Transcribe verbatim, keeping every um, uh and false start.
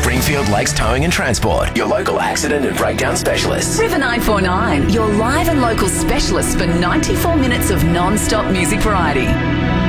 Springfield Lakes Towing and Transport, your local accident and breakdown specialists. River nine four nine, your live and local specialist for ninety-four minutes of non-stop music variety.